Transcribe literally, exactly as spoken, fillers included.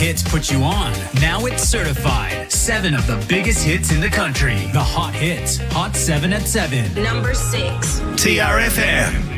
hits put you on. Now it's certified. Seven of the biggest hits in the country. The Hot Hits. Hot seven at seven. Number six. T R F M.